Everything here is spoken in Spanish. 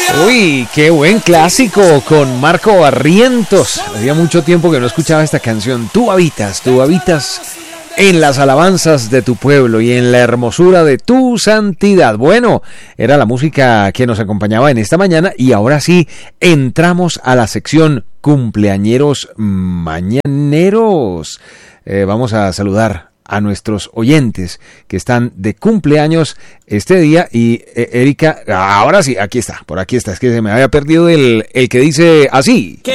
Uy, qué buen clásico con Marco Barrientos. Hacía mucho tiempo que no escuchaba esta canción. Tú habitas en las alabanzas de tu pueblo y en la hermosura de tu santidad. Bueno, era la música que nos acompañaba en esta mañana y ahora sí entramos a la sección cumpleañeros mañaneros. Vamos a saludar a nuestros oyentes que están de cumpleaños este día y Erika, ahora sí, aquí está, por aquí está, es que se me había perdido el que dice así. Que